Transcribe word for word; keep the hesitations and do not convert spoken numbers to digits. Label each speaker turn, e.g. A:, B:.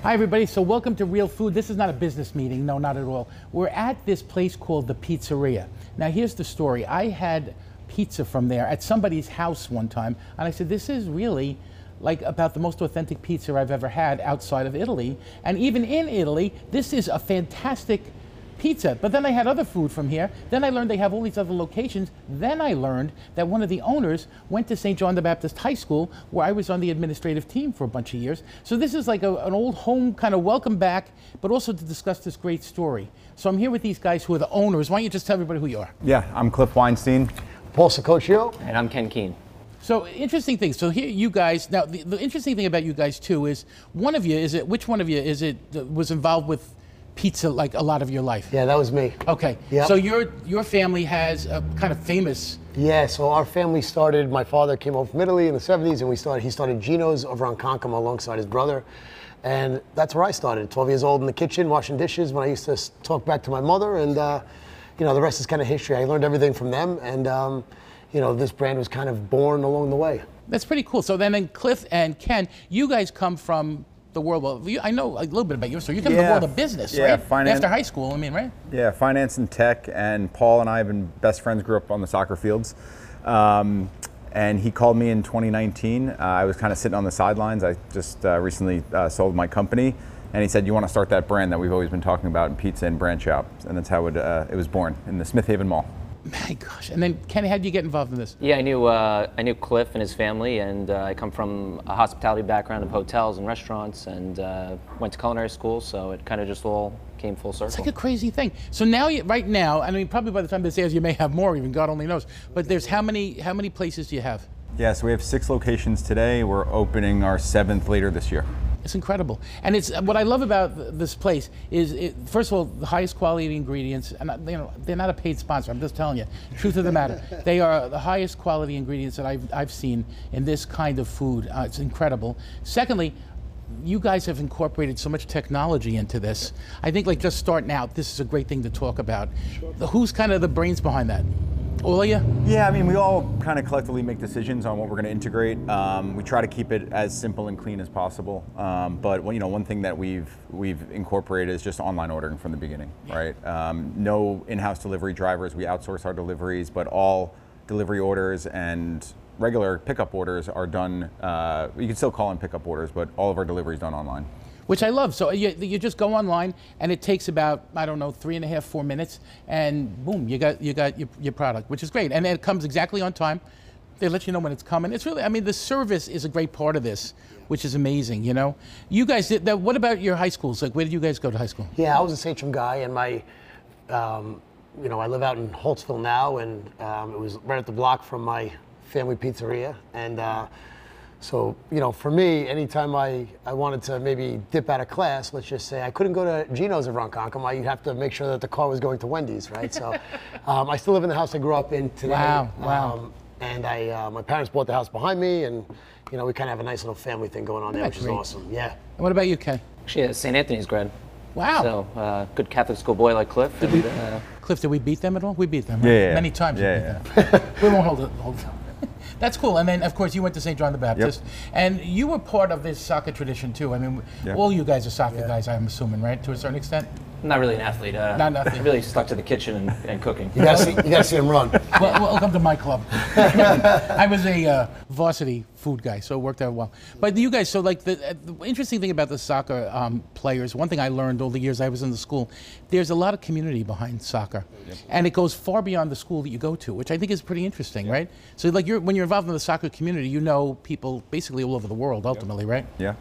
A: Hi everybody, so welcome to Real Food. This is not a business meeting, no, not at all. We're at this place called the Pizzeria. Now here's the story. I had pizza from there at somebody's house one time, and I said, this is really like about the most authentic pizza I've ever had outside of Italy. And even in Italy, this is a fantastic pizza. But then I had other food from here. Then I learned they have all these other locations. Then I learned that one of the owners went to Saint John the Baptist High School, where I was on the administrative team for a bunch of years. So this is like a, an old home kind of welcome back, but also to discuss this great story. So I'm here with these guys who are the owners. Why don't you just tell everybody who you are?
B: Yeah, I'm Cliff Weinstein.
C: Paul Sicoccio.
D: And I'm Ken Keene.
A: So interesting thing. So here you guys, now the, the interesting thing about you guys too is one of you, is it, which one of you is it that was involved with pizza like a lot of your life?
C: Yeah, that was me.
A: Okay.
C: Yep.
A: So your your family has a kind of famous.
C: Yeah, so our family started, my father came over from Italy in the seventies, and we started, he started Gino's over on Concom alongside his brother. And that's where I started, twelve years old in the kitchen, washing dishes when I used to s- talk back to my mother. And, uh, you know, the rest is kind of history. I learned everything from them. And, um, you know, this brand was kind of born along the way.
A: That's pretty cool. So then, then Cliff and Ken, you guys come from the world. Well, you, I know a little bit about your story. You come from the
B: Yeah,
A: world of business,
B: yeah,
A: right?
B: finance.
A: After high school, I mean, right?
B: Yeah, finance and tech, and Paul and I have been best friends, grew up on the soccer fields. Um, and he called me in twenty nineteen. Uh, I was kind of sitting on the sidelines. I just uh, recently uh, sold my company. And he said, you want to start that brand that we've always been talking about in pizza and branch out. And that's how it, uh, it was born, in the Smith Haven Mall.
A: My gosh. And then, Ken, how did you get involved in this?
D: Yeah, I knew uh, I knew Cliff and his family, and uh, I come from a hospitality background of hotels and restaurants, and uh, went to culinary school, so it kind of just all came full circle.
A: It's like a crazy thing. So now, you, right now, I mean, probably by the time this airs, you may have more, even God only knows. But there's how many how many places do you have?
B: Yeah, so we have six locations today. We're opening our seventh later this year.
A: It's incredible. And it's what I love about th- this place is, it, first of all, the highest quality ingredients. And I- you know, they're not a paid sponsor. I'm just telling you, truth of the matter. They are the highest quality ingredients that I've I've seen in this kind of food. Uh, it's incredible. Secondly, you guys have incorporated so much technology into this. I think, like, just starting out, this is a great thing to talk about. The, who's kind of the brains behind that? All of you?
B: Yeah, I mean, we all kind of collectively make decisions on what we're going to integrate. Um, we try to keep it as simple and clean as possible. Um, but well, you know, one thing that we've we've incorporated is just online ordering from the beginning, right? Um, no in-house delivery drivers. We outsource our deliveries, but all delivery orders and regular pickup orders are done. Uh, you can still call in pickup orders, but all of our delivery is done online.
A: Which I love. So you, you just go online, and it takes about, I don't know, three and a half, four minutes, and boom, you got you got your, your product, which is great. And it comes exactly on time. They let you know when it's coming. It's really, I mean, the service is a great part of this, which is amazing, you know? You guys, did that, what about your high schools? Like, where did you guys go to high school?
C: Yeah, I was a Sachem guy, and my, um, you know, I live out in Holtzville now, and um, it was right at the block from my family pizzeria. And uh, so, you know, for me, anytime I, I wanted to maybe dip out of class, let's just say I couldn't go to Gino's in Ronkonkoma, I'd have to make sure that the car was going to Wendy's, right? So um, I still live in the house I grew up in today.
A: Wow, wow.
C: Um, and I, uh, my parents bought the house behind me, and, you know, we kind of have a nice little family thing going on there,
A: That's
C: which is
A: great.
C: awesome. Yeah.
A: And what about you, Ken?
D: Actually, a Saint Anthony's grad.
A: Wow.
D: So, uh, good Catholic school boy like Cliff. And, uh,
A: Cliff, did we beat them at all? We beat them, right?
B: Yeah, yeah, yeah.
A: Many times
B: Yeah,
A: we beat them. We won't hold it. Hold it. That's cool. And then, of course, you went to Saint John the Baptist.
B: Yep.
A: And you were part of this soccer tradition, too. I mean,
B: Yeah.
A: all you guys are soccer guys, I'm assuming, right? To a certain extent?
D: I'm not really an athlete. Uh,
A: Not an athlete.
D: Really stuck to the kitchen and, and cooking.
C: You gotta see, you gotta see him run.
A: Well, welcome to my club. I was a uh, varsity food guy, so it worked out well. But you guys, so like the, uh, the interesting thing about the soccer um, players, one thing I learned all the years I was in the school, there's a lot of community behind soccer, yep. And it goes far beyond the school that you go to, which I think is pretty interesting, yep. Right? So like you're, when you're involved in the soccer community, you know people basically all over the world, ultimately, yep. Right?
B: Yeah,